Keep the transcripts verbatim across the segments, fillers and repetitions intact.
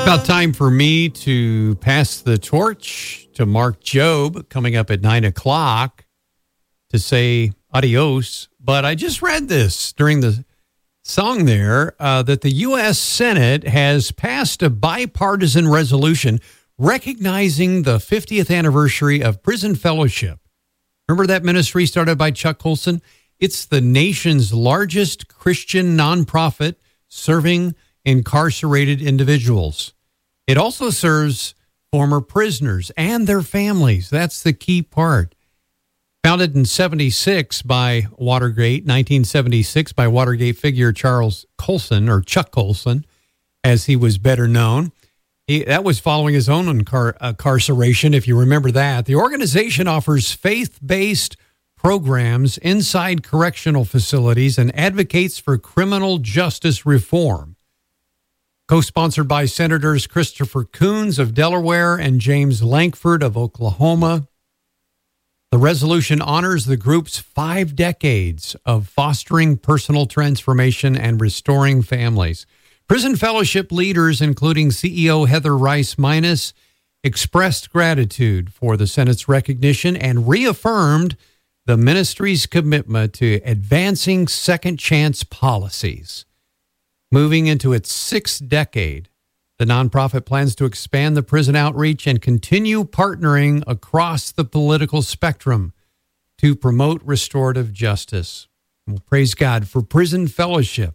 About time for me to pass the torch to Mark Jobe coming up at nine o'clock to say adios. But I just read this during the song there uh, that the U S Senate has passed a bipartisan resolution recognizing the fiftieth anniversary of Prison Fellowship. Remember that ministry started by Chuck Colson? It's the nation's largest Christian nonprofit serving incarcerated individuals. It also serves former prisoners and their families. That's the key part. Founded in seventy-six by Watergate, nineteen seventy-six by Watergate figure Charles Colson, or Chuck Colson, as he was better known. He, that was following his own incar- incarceration, if you remember that. The organization offers faith-based programs inside correctional facilities and advocates for criminal justice reform. Co-sponsored by Senators Christopher Coons of Delaware and James Lankford of Oklahoma, the resolution honors the group's five decades of fostering personal transformation and restoring families. Prison Fellowship leaders, including C E O Heather Rice Minus, expressed gratitude for the Senate's recognition and reaffirmed the ministry's commitment to advancing second chance policies. Moving into its sixth decade, the nonprofit plans to expand the prison outreach and continue partnering across the political spectrum to promote restorative justice. Well, praise God for Prison Fellowship.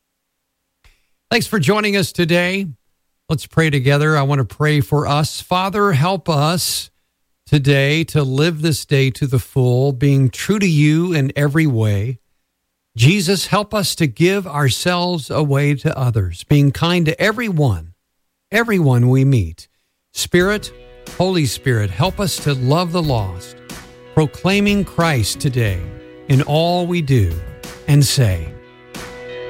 Thanks for joining us today. Let's pray together. I want to pray for us. Father, help us today to live this day to the full, being true to you in every way. Jesus, help us to give ourselves away to others, being kind to everyone, everyone we meet. Spirit, Holy Spirit, help us to love the lost, proclaiming Christ today in all we do and say.